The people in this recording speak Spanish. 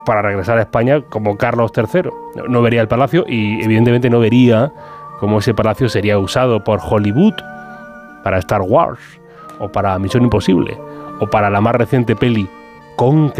para regresar a España como Carlos III. No vería el palacio y evidentemente no vería cómo ese palacio sería usado por Hollywood para Star Wars o para Misión Imposible o para la más reciente peli Conclave.